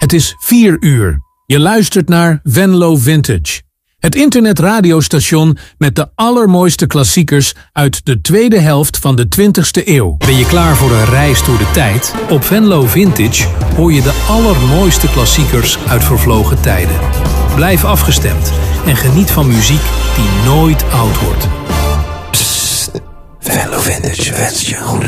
Het is 4 uur. Je luistert naar Venlo Vintage. Het internetradiostation met de allermooiste klassiekers uit de tweede helft van de 20e eeuw. Ben je klaar voor een reis door de tijd? Op Venlo Vintage hoor je de allermooiste klassiekers uit vervlogen tijden. Blijf afgestemd en geniet van muziek die nooit oud wordt. Venlo Vintage wenst je een goede